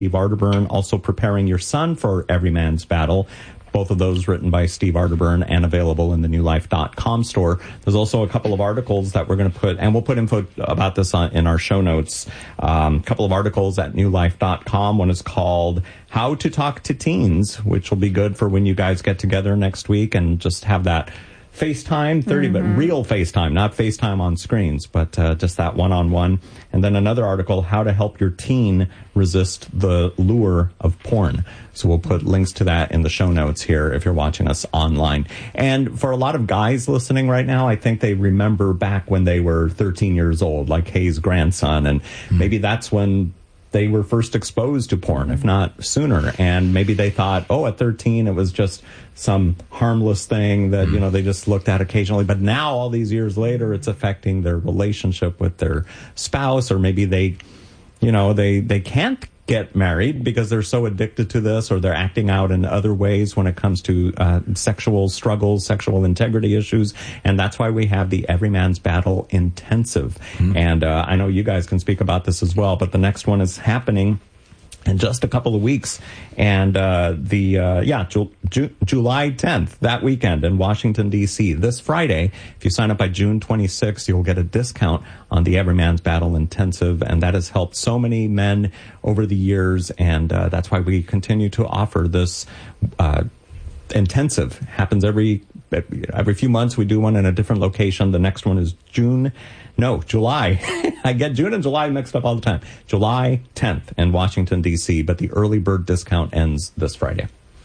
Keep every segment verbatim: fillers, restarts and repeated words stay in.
Steve Arterburn, also Preparing Your Son for Every Man's Battle. Both of those written by Steve Arterburn and available in the new life dot com store. There's also a couple of articles that we're going to put, and we'll put info about this on, in our show notes. A um, couple of articles at new life dot com. One is called How to Talk to Teens, which will be good for when you guys get together next week and just have that FaceTime, thirty, mm-hmm. but real FaceTime, not FaceTime on screens, but uh, just that one-on-one. And then another article, How to Help Your Teen Resist the Lure of Porn. So we'll put links to that in the show notes here if you're watching us online. And for a lot of guys listening right now, I think they remember back when they were thirteen years old, like Hayes' grandson, and mm-hmm. maybe that's when they were first exposed to porn, if not sooner. And maybe they thought, oh, at thirteen, it was just some harmless thing that, you know, they just looked at occasionally. But now, all these years later, it's affecting their relationship with their spouse, or maybe they, you know, they, they can't get married because they're so addicted to this, or they're acting out in other ways when it comes to uh, sexual struggles, sexual integrity issues. And that's why we have the Every Man's Battle Intensive. Mm-hmm. And uh, I know you guys can speak about this as well, but the next one is happening in just a couple of weeks. And uh, the, uh, yeah, Ju- Ju- July tenth, that weekend in Washington, D C. This Friday, if you sign up by June twenty-sixth, you'll get a discount on the Every Man's Battle Intensive. And that has helped so many men over the years. And uh, that's why we continue to offer this uh, intensive. Happens every every few months. We do one in a different location. The next one is June. No, July. I get June and July mixed up all the time. July tenth in Washington, D C, but the early bird discount ends this Friday.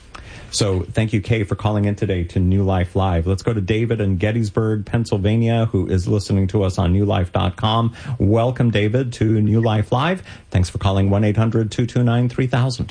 So thank you, Kay, for calling in today to New Life Live. Let's go to David in Gettysburg, Pennsylvania, who is listening to us on new life dot com. Welcome, David, to New Life Live. Thanks for calling one eight hundred two two nine three thousand.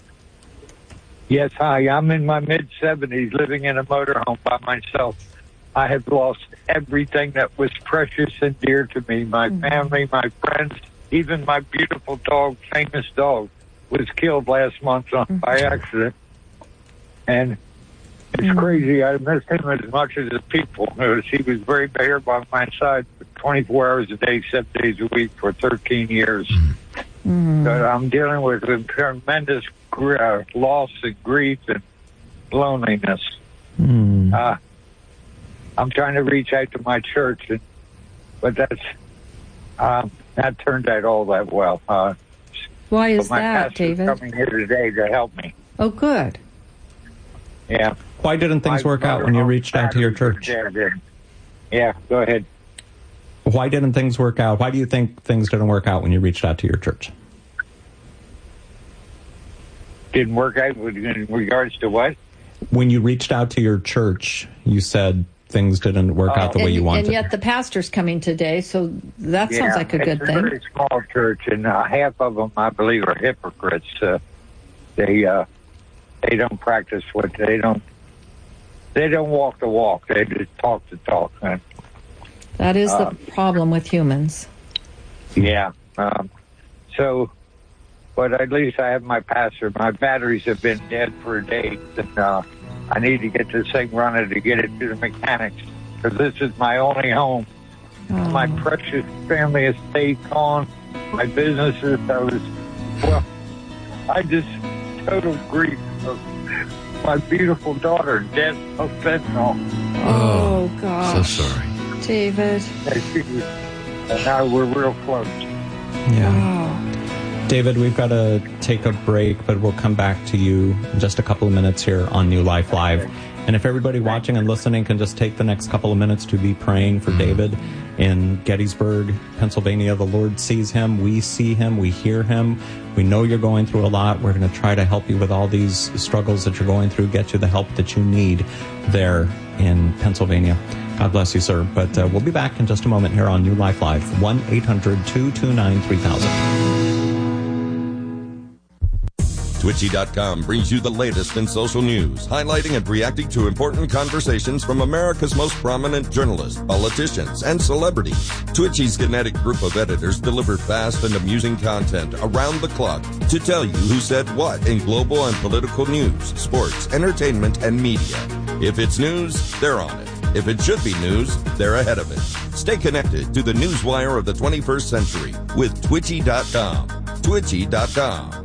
Yes, hi. I'm in my mid-seventies, living in a motorhome by myself. I have lost everything that was precious and dear to me. My mm-hmm. family, my friends, even my beautiful dog, famous dog, was killed last month on, mm-hmm. by accident. And it's mm-hmm. crazy. I miss him as much as the people. He was very there by my side twenty-four hours a day, seven days a week for thirteen years. Mm-hmm. But I'm dealing with a tremendous uh, loss and grief and loneliness. Mm-hmm. Uh, I'm trying to reach out to my church, and, but that's um, not turned out all that well. Uh, Why is my that, David? Coming here today to help me. Oh, good. Yeah. Why didn't things my work out when you reached out to your church? Yeah, go ahead. Why didn't things work out? Why do you think things didn't work out when you reached out to your church? Didn't work out in regards to what? When you reached out to your church, you said things didn't work oh. out the and, way you wanted. And yet the pastor's coming today, so that yeah, sounds like a good it's thing. It's a very small church, and uh, half of them, I believe, are hypocrites. Uh, they uh, they don't practice what they don't. They don't walk the walk. They just talk the talk. And, that is uh, the problem with humans. Yeah. Um, so, but at least I have my pastor. My batteries have been dead for a day, and uh, I need to get this thing running to get it to the mechanics, because this is my only home. Oh. My precious family estate gone, my businesses. I was, well, I just total grief of my beautiful daughter, death of fentanyl. Oh, gosh. So sorry. David. And now we're real close. Yeah. Wow. David, we've got to take a break, but we'll come back to you in just a couple of minutes here on New Life Live. And if everybody watching and listening can just take the next couple of minutes to be praying for David in Gettysburg, Pennsylvania. The Lord sees him. We see him. We hear him. We know you're going through a lot. We're going to try to help you with all these struggles that you're going through, get you the help that you need there in Pennsylvania. God bless you, sir. But uh, we'll be back in just a moment here on New Life Live. one eight hundred two two nine three thousand. Twitchy dot com brings you the latest in social news, highlighting and reacting to important conversations from America's most prominent journalists, politicians, and celebrities. Twitchy's kinetic group of editors deliver fast and amusing content around the clock to tell you who said what in global and political news, sports, entertainment, and media. If it's news, they're on it. If it should be news, they're ahead of it. Stay connected to the newswire of the twenty-first century with Twitchy dot com. Twitchy dot com.